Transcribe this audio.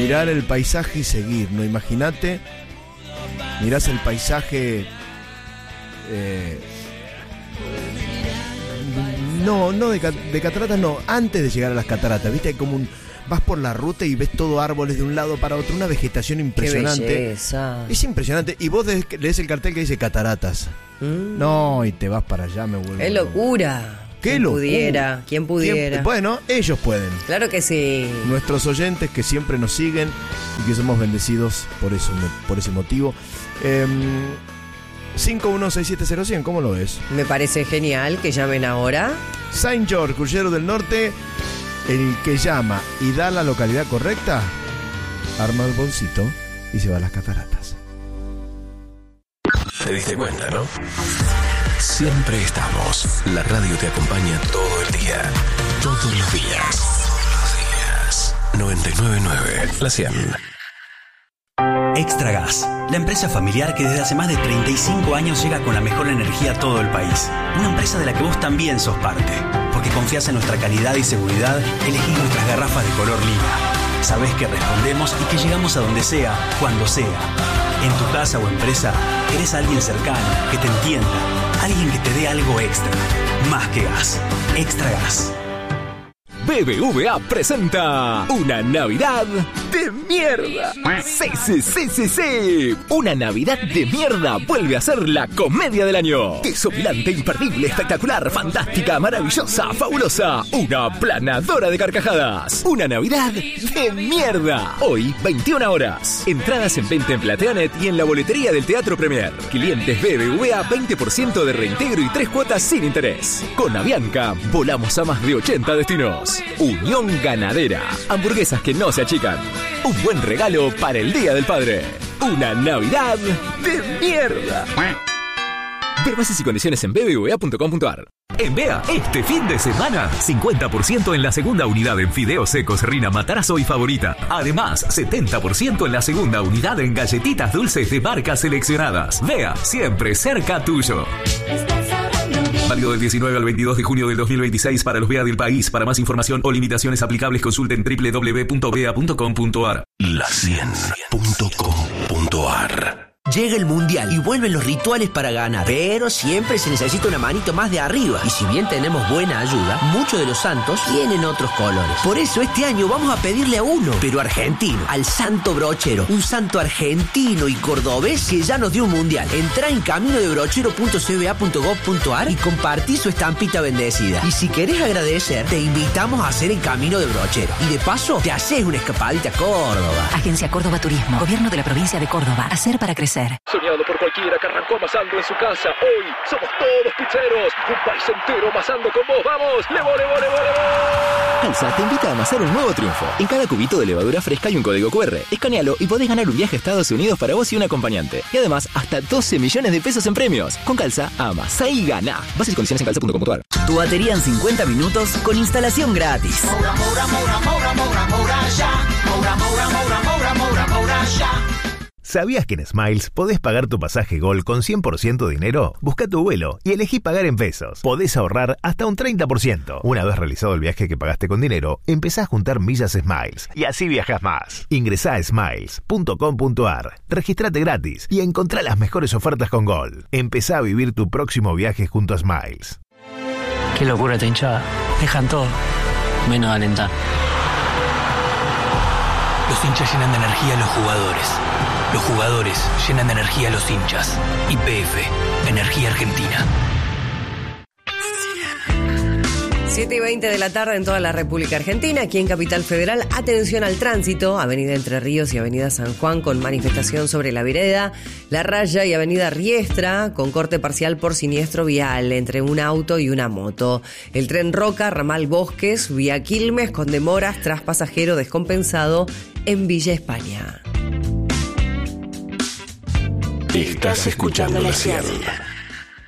mirar el paisaje y seguir, ¿no? Imagínate, mirás el paisaje... No, de cataratas no, antes de llegar a las cataratas, ¿viste? Hay como vas por la ruta y ves todo árboles de un lado para otro, una vegetación impresionante. Qué belleza. Es impresionante. Y vos lees el cartel que dice cataratas. No, y te vas para allá, me vuelvo. ¡Qué locura! ¿Qué locura? ¿Quién pudiera? Bueno, ellos pueden. Claro que sí. Nuestros oyentes que siempre nos siguen y que somos bendecidos por eso, por ese motivo. 51670100, ¿cómo lo ves? Me parece genial que llamen ahora. Saint George, Crucero del Norte, el que llama y da la localidad correcta, arma el bolsito y se va a las cataratas. Te diste cuenta, ¿no? Siempre estamos. La radio te acompaña todo el día. Todos los días. 99.9, La 100. Extra Gas, la empresa familiar que desde hace más de 35 años llega con la mejor energía a todo el país. Una empresa de la que vos también sos parte. Porque confías en nuestra calidad y seguridad, elegís nuestras garrafas de color lila. Sabés que respondemos y que llegamos a donde sea, cuando sea. En tu casa o empresa, querés a alguien cercano, que te entienda. Alguien que te dé algo extra. Más que gas. Extra Gas. BBVA presenta una Navidad de mierda. Sí. Una Navidad de mierda vuelve a ser la comedia del año. Desopilante, imperdible, espectacular, fantástica, maravillosa, fabulosa. Una planadora de carcajadas. Una Navidad de mierda. Hoy, 21 horas. Entradas en venta en Plateanet y en la boletería del Teatro Premier. Clientes BBVA, 20% de reintegro y 3 cuotas sin interés. Con Avianca, volamos a más de 80 destinos. Unión Ganadera. Hamburguesas que no se achican. Un buen regalo para el Día del Padre. Una Navidad de mierda. Ver bases y condiciones en bbva.com.ar. En Bea, este fin de semana, 50% en la segunda unidad en fideos secos Rina Matarazzo y Favorita. Además, 70% en la segunda unidad en galletitas dulces de marcas seleccionadas. Bea, siempre cerca tuyo. Válido del 19 al 22 de junio del 2026 para los BEA del país. Para más información o limitaciones aplicables, consulten www.bea.com.ar. La100.com.ar. Llega el Mundial y vuelven los rituales para ganar. Pero siempre se necesita una manito más de arriba. Y si bien tenemos buena ayuda, muchos de los santos tienen otros colores. Por eso este año vamos a pedirle a uno, pero argentino, al Santo Brochero. Un santo argentino y cordobés que ya nos dio un Mundial. Entrá en caminodebrochero.cba.gov.ar y compartí su estampita bendecida. Y si querés agradecer, te invitamos a hacer el Camino de Brochero. Y de paso, te haces una escapadita a Córdoba. Agencia Córdoba Turismo, Gobierno de la Provincia de Córdoba. Hacer para crecer. Soñado por cualquiera que arrancó amasando en su casa. Hoy somos todos pizzeros. Un país entero amasando con vos. ¡Vamos! ¡Levo! Calza te invita a amasar un nuevo triunfo. En cada cubito de levadura fresca hay un código QR. Escanealo y podés ganar un viaje a Estados Unidos para vos y un acompañante. Y además, hasta 12 millones de pesos en premios. Con Calza, amasá y gana. Bases y condiciones en calza.com.ar. Tu batería en 50 minutos con instalación gratis. ¿Sabías que en Smiles podés pagar tu pasaje Gol con 100% de dinero? Busca tu vuelo y elegí pagar en pesos. Podés ahorrar hasta un 30%. Una vez realizado el viaje que pagaste con dinero, empezá a juntar millas Smiles y así viajas más. Ingresá a smiles.com.ar, registrate gratis y encontrá las mejores ofertas con Gol. Empezá a vivir tu próximo viaje junto a Smiles. Qué locura esta hinchada. Dejan todo, menos alentar. Los hinchas llenan de energía a los jugadores. Los jugadores llenan de energía a los hinchas. YPF, Energía Argentina. 7:20 de la tarde en toda la República Argentina. Aquí en Capital Federal, atención al tránsito. Avenida Entre Ríos y Avenida San Juan con manifestación sobre la vereda. La Raya y Avenida Riestra con corte parcial por siniestro vial entre un auto y una moto. El Tren Roca, ramal Bosques, vía Quilmes con demoras tras pasajero descompensado en Villa España. Estás escuchando La 100.